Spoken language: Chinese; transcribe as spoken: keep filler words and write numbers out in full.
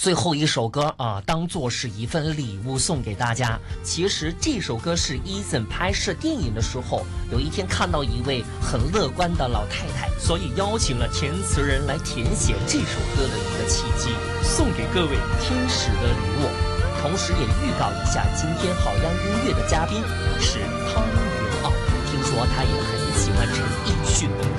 最后一首歌啊，当做是一份礼物送给大家。其实这首歌是 Eason 拍摄电影的时候，有一天看到一位很乐观的老太太，所以邀请了填词人来填写这首歌的一个契机，送给各位天使的礼物。同时也预告一下，今天好样音乐的嘉宾是汤云傲，听说他也很喜欢陈奕迅的歌。